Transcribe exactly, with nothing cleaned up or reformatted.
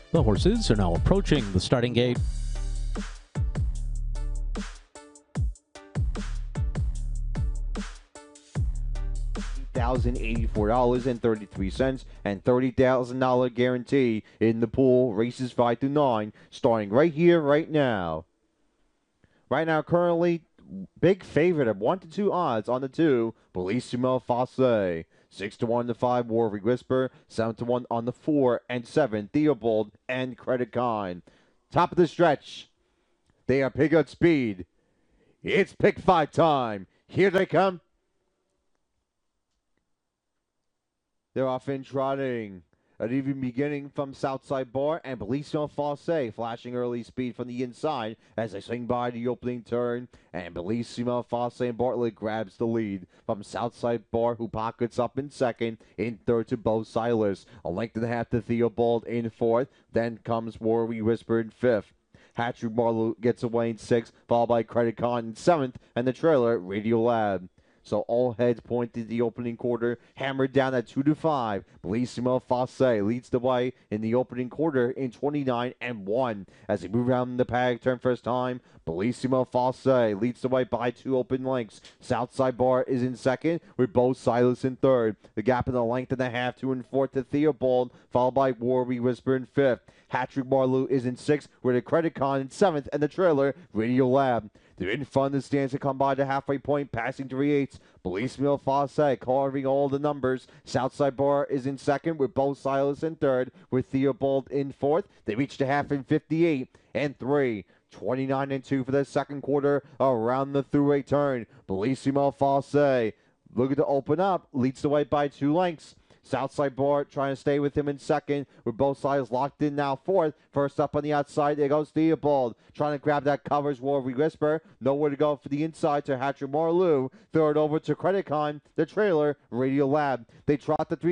The horses are now approaching the starting gate. one thousand eighty-four dollars and thirty-three cents and thirty thousand dollars guarantee in the pool. Races five through nine starting right here, right now. Right now, currently, big favorite of one to two odds on the two, Bellissimo Fosse. Six to one to five, Warwick Whisper. Seven to one on the four and seven, Theobald and Credit Con. Top of the stretch. They are pick at speed. It's pick five time. Here they come. They're off in trotting. An even beginning from Southside Bar and Bellissimo Fosse flashing early speed from the inside as they swing by the opening turn. And Bellissimo Fosse and Bartlett grabs the lead from Southside Bar, who pockets up in second. In third to Bo Silas. A length and a half to Theobald in fourth. Then comes Warwick Whisper in fifth. Hatcher Marlowe gets away in sixth, followed by Credit Con in seventh, and the trailer, Radio Lab. So all heads point to the opening quarter, hammered down at two to five. Bellissimo Fosse leads the way in the opening quarter in twenty-nine and one. As they move around the paddock turn first time, Bellissimo Fosse leads the way by two open lengths. Southside Bar is in second, with Bo Silas in third. The gap in the length and a half, two and fourth to Theobald, followed by Warwick Whisper in fifth. Hattrick Marlowe is in sixth, with a Credit Con in seventh, and the trailer, Radio Lab. They're in front of the stands to come by the halfway point, passing three eighths. Bellissimo Fosse carving all the numbers. Southside Bar is in second, with Bo Silas in third, with Theobald in fourth. They reach the half in fifty-eight and three. twenty-nine and two for the second quarter around the throughway turn. Bellissimo Fosse looking to open up, leads the way by two lengths. Southside Bar trying to stay with him in second, with both sides locked in now fourth. First up on the outside, there goes Theobald. Trying to grab that covers Warwick Whisper. Nowhere to go for the inside to Hatcher Marlowe. Third over to Credit Con, the trailer, Radio Lab. They trot the three